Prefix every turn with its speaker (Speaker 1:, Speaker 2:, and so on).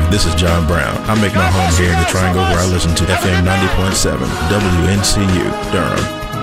Speaker 1: This is John Brown. I make my home here in the Triangle where I listen to FM 90.7 WNCU, Durham.